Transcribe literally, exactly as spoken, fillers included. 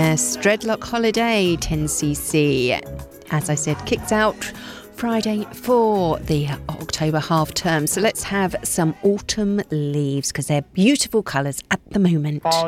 Yes, Dreadlock Holiday, ten C C. As I said, kicked out Friday for the October half term. So let's have some autumn leaves because they're beautiful colours at the moment.